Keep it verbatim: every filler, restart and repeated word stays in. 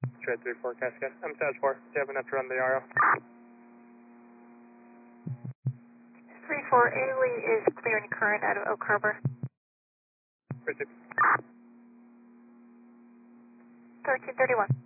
Straight three four Cascade. I'm Taj four. Do you have enough to run the R O? three four, Ailey is clearing current out of Oak Harbor. Received. thirteen thirty-one.